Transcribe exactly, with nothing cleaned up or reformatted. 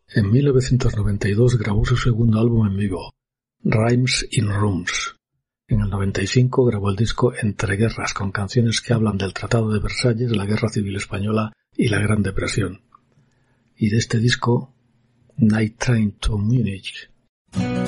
En mil novecientos noventa y dos grabó su segundo álbum en vivo, Rhymes in Rooms. En el noventa y cinco grabó el disco Entre Guerras, con canciones que hablan del Tratado de Versalles, la Guerra Civil Española y la Gran Depresión. Y de este disco, Night Train to Munich.